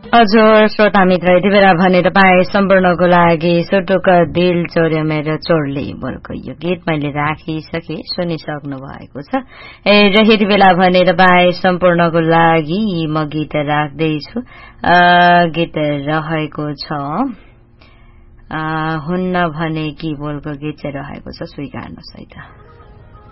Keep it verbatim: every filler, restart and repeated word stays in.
हजुर श्रोता मित्र यति बेला भने तपाईँ सम्पूर्णको लागि सुटुक दिल चोर्यो मेरो चोरले बोलको यो गीत मैले राखिसके सुनिसक्नु भएको छ र यति बेला भने तपाईँ सम्पूर्णको लागि म गीत राख्दैछु गीत रहेको छ हुन्न भने कि बोलको गीत चाहिँ रहेको छ स्वीकार्नुहोस् है त।